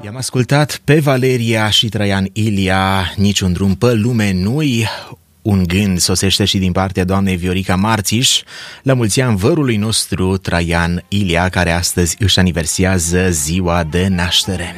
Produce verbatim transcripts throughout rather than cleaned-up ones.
I-am ascultat pe Valeria și Traian Ilia, Niciun drum pe lume nu-i. Un gând sosește și din partea doamnei Viorica Marțiș, la mulți ani vărului nostru Traian Ilia, care astăzi își aniversează ziua de naștere.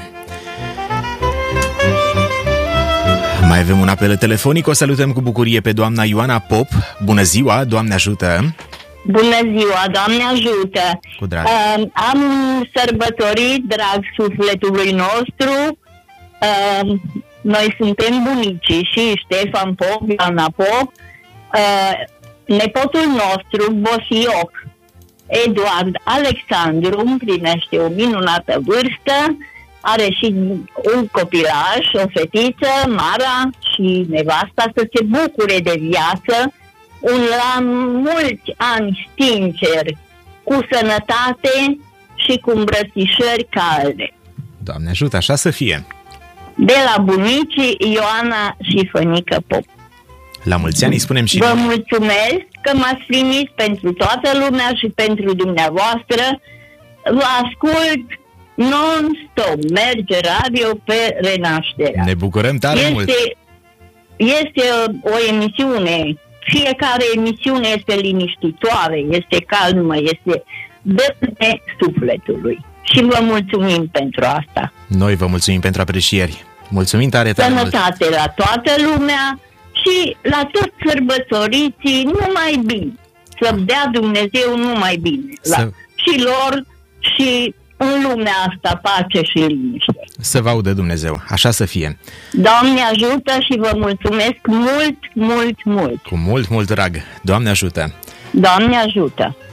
Mai avem un apel telefonic, o salutăm cu bucurie pe doamna Ioana Pop. Bună ziua, Doamne ajută! Bună ziua, Doamne ajută! Cu drag! Uh, am sărbătorit, drag sufletului nostru, uh, noi suntem bunicii și Ștefan Pop, Ioana Pop, uh, nepotul nostru, Bosioc, Eduard Alexandru, împlinește o minunată vârstă, are și un copilaș, o fetiță, Mara, și nevasta să se bucure de viață, un la mulți ani sincer, cu sănătate și cu îmbrățișări calde. Doamne ajută, așa să fie! De la bunicii Ioana și Fănică Pop. La mulți ani îi spunem și vă mulțumesc că m-ați primit pentru toată lumea și pentru dumneavoastră. Vă ascult non-stop, merge radio pe Renașterea. Ne bucurăm tare este, mult! Este o emisiune, fiecare emisiune este liniștitoare, este calmă, este dă-ne sufletului. Și vă mulțumim pentru asta. Noi vă mulțumim pentru aprecieri. Mulțumim tare, tare Sănătate mult. La toată lumea și la toți sărbătoriții numai bine. Să dea Dumnezeu numai bine. Să... La și lor și în lumea asta pace și liniște. Să vă audă Dumnezeu, așa să fie. Doamne ajută și vă mulțumesc mult, mult, mult. Cu mult, mult drag. Doamne ajută. Doamne ajută.